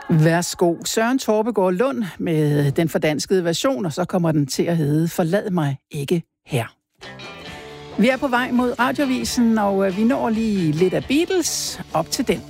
Værsgo, Søren Torpegaard Lund med den fordanskede version, og så kommer den til at hedde Forlad mig ikke her. Vi er på vej mod Radiovisen, og vi når lige lidt af Beatles op til den.